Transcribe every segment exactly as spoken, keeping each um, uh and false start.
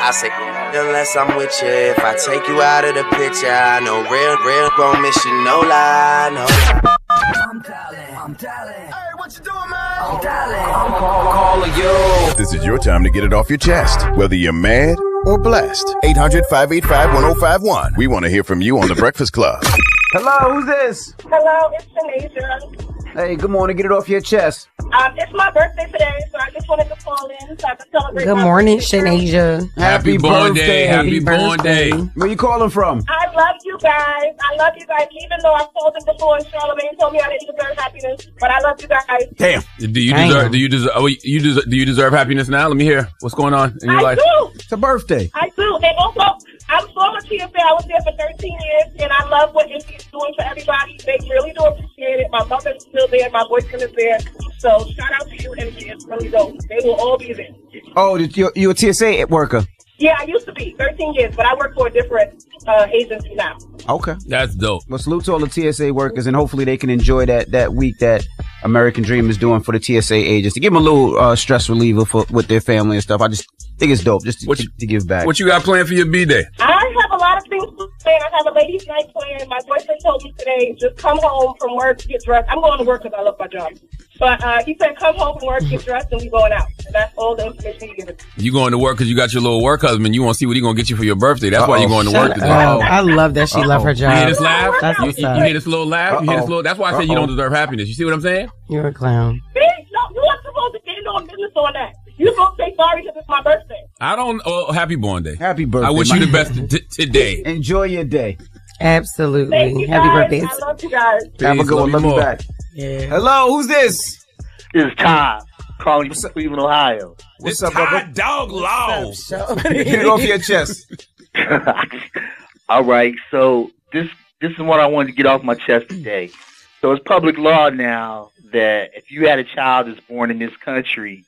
I say, unless I'm with you, if I take you out of the picture, I know real, real gon' miss you, no lie, no. I'm dialing, I'm dialing. Hey, what you doing, man? I'm dialing, I'm call, calling you. This is your time to get it off your chest, whether you're mad or blessed. eight hundred, five eight five, one oh five one. We want to hear from you on The Breakfast Club. Hello, who's this? Hello, it's Shanasia. Hey, good morning. Get it off your chest. Um, it's my birthday today, so I just wanted to call in so I can celebrate. Good morning, Shanasia. Happy, Happy born birthday. day. Happy Happy born birthday. day. Where you calling from? I love you guys. I love you guys, even though I've told them before and Charlamagne told me I didn't deserve happiness, but I love you guys. Damn. Do you Damn. deserve? Do you deserve? Oh, you deserve? Do you deserve happiness now? Let me hear what's going on in your I life. do. It's a birthday. I do. And also, I'm former T S A. I was there for thirteen years, and I love what N C is doing for everybody. They really do appreciate it. My mother's still there. My boyfriend is there. So shout out to you, N C. It's really dope. They will all be there. Oh, you're, you're a T S A worker. Yeah, I used to be thirteen years, but I work for a different uh, agency now. Okay. That's dope. Well, salute to all the T S A workers, and hopefully they can enjoy that that week that American Dream is doing for the T S A agents to give them a little uh, stress reliever for with their family and stuff. I just think it's dope just to, What to, you- to give back. What you got planned for your B-Day? I have a lot of things to say. I have a ladies' night planned. My boyfriend told me today, just come home from work, get dressed. I'm going to work because I love my job. But uh, he said, come home from work, get dressed, and we going out. And that's all the information he gives. You going to work because you got your little work husband. You want to see what he gonna get you for your birthday. That's why Uh-oh. you going to work Shut today. up. I love that she love her You hear job. this laugh? That's You, what's you, up. you hear this little laugh? You hear this Uh-oh. little? That's why I said you Uh-oh. don't deserve happiness. You see what I'm saying? You're a clown. Bitch, no, you weren't supposed to get no business on that. You're supposed to say sorry because it's my birthday. I don't. Oh, happy born day. Happy birthday. I wish my- you the best t- today. Enjoy your day. Absolutely. Thank you, Happy guys. birthday. I love you guys. Have a Peace. good one. Love Love you you more. back. Yeah. Hello, who's this? It's Todd calling you from Cleveland, Ohio. What's It's up, Todd brother? Dog Law. Get it off your chest. All right, so this this is what I wanted to get off my chest today. So it's public law now that if you had a child that's born in this country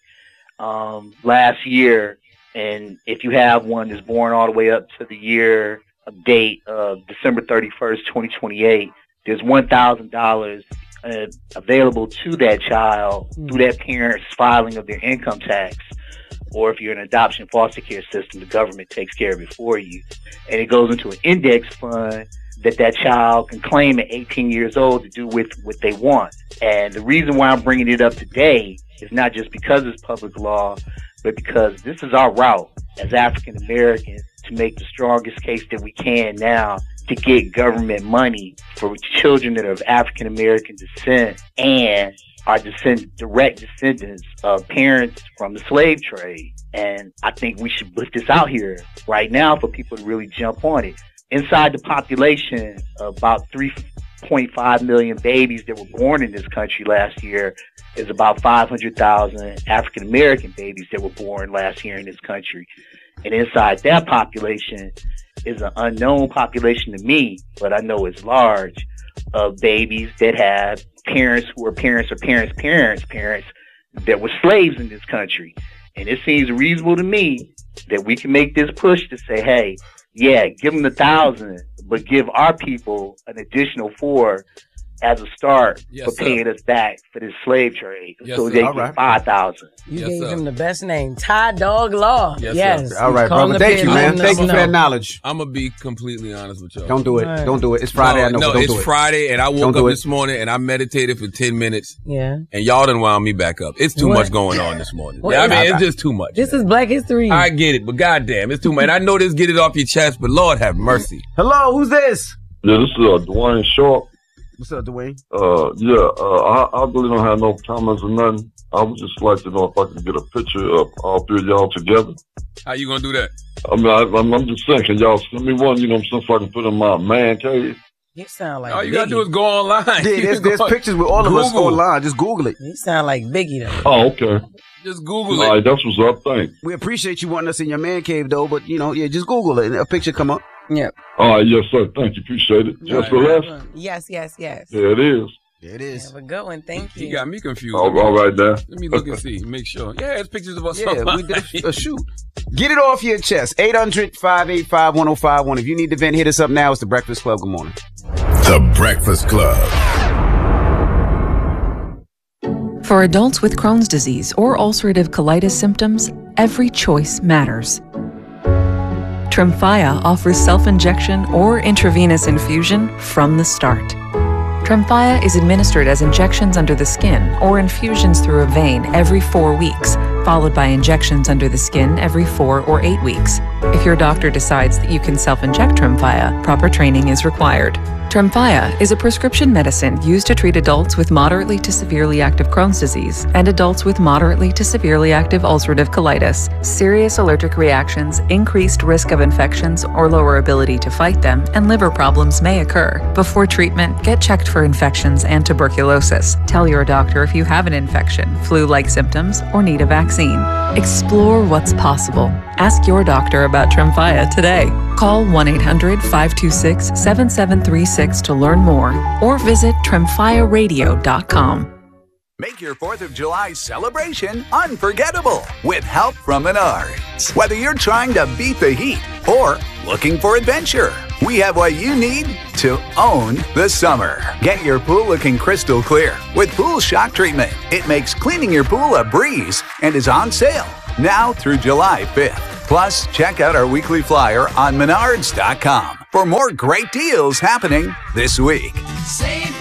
um, last year, and if you have one that's born all the way up to the year of date of December thirty-first, twenty twenty-eight, there's one thousand dollars uh, available to that child through that parent's filing of their income tax. Or if you're in an adoption foster care system, the government takes care of it for you. And it goes into an index fund that that child can claim at eighteen years old to do with what they want. And the reason why I'm bringing it up today is not just because it's public law, but because this is our route as African Americans to make the strongest case that we can now to get government money for children that are of African American descent and are descend- direct descendants of parents from the slave trade. And I think we should put this out here right now for people to really jump on it. Inside the population, about three point five million babies that were born in this country last year is about five hundred thousand African American babies that were born last year in this country. And inside that population is an unknown population to me, but I know it's large, of babies that have parents who are parents or parents' parents' parents that were slaves in this country. And it seems reasonable to me that we can make this push to say, hey, yeah, give them the thousand, but give our people an additional four as a start Yes, for sir. paying us back for this slave trade. Yes, so sir. they All get right. five thousand. You Yes, gave sir. him the best name, Todd Dog Law. Yes, Yes. sir. All right, Calling brother. up Thank here you, and man. letting Thank us you for know. that knowledge. I'm gonna be completely honest with y'all. Don't do it. Right. Don't do it. It's Friday. No, I know. no, but don't it's do it. Friday, and I woke Don't up do it. this morning and I meditated for ten minutes, Yeah. and y'all done wound me back up. It's too What? much going on this morning. What Yeah, I is- mean, it's just too much. This is Black History. I get it, but goddamn, it's too much. And I know this get it off your chest, but Lord have mercy. Hello, who's this? Yeah, this is uh, Dwayne Sharp. What's up, Dwayne? Uh, yeah, uh, I, I really don't have no comments or nothing. I would just like to know if I can get a picture of all three of y'all together. How you gonna do that? I mean, I, I'm, I'm just saying, can y'all send me one, you know what I'm saying, so I can put in my man cave? You sound like All you Biggie. gotta do is go online. Yeah, there's, there's Go- pictures with all of us Google. online. Just Google it. You sound like Biggie though. Oh, okay. Just Google All it. right, that's what's up. Thanks. We appreciate you wanting us in your man cave, though. But you know, yeah, just Google it and a picture come up. Yep. All right, yes, sir. Thank you. Appreciate it. Just for right. less? Yes, yes, yes. Yeah, it is. There it is. Have a good one. Thank you. You got me confused. All, all right, now. Let me look and see. Make sure. Yeah, it's pictures of us. Yeah, online. we did a, a shoot. Get it off your chest. eight hundred, five eight five, one oh five one. If you need to vent, hit us up now. It's The Breakfast Club. Good morning. The Breakfast Club. For adults with Crohn's disease or ulcerative colitis symptoms, every choice matters. Tremfya offers self-injection or intravenous infusion from the start. Tremfya is administered as injections under the skin or infusions through a vein every four weeks, followed by injections under the skin every four or eight weeks. If your doctor decides that you can self-inject Tremfya, proper training is required. Tremfya is a prescription medicine used to treat adults with moderately to severely active Crohn's disease and adults with moderately to severely active ulcerative colitis. Serious allergic reactions, increased risk of infections or lower ability to fight them, and liver problems may occur. Before treatment, get checked for infections and tuberculosis. Tell your doctor if you have an infection, flu-like symptoms, or need a vaccine. Explore what's possible. Ask your doctor about Tremfya today. Call one eight hundred, five two six, seven seven three six to learn more or visit tremfya radio dot com. Make your fourth of July celebration unforgettable with help from Menards. Whether you're trying to beat the heat or looking for adventure, we have what you need to own the summer. Get your pool looking crystal clear with Pool Shock Treatment. It makes cleaning your pool a breeze and is on sale now through July fifth. Plus, check out our weekly flyer on menards dot com for more great deals happening this week. Save